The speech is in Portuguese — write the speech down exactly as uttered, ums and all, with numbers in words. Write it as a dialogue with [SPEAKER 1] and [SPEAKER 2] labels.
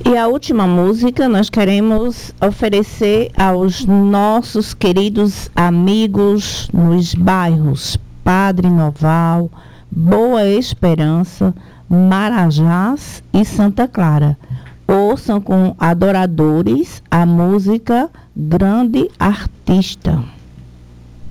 [SPEAKER 1] E a última música nós queremos oferecer aos nossos queridos amigos nos bairros Padre Noval, Boa Esperança, Marajás e Santa Clara. Ouçam com adoradores a música Grande Artista.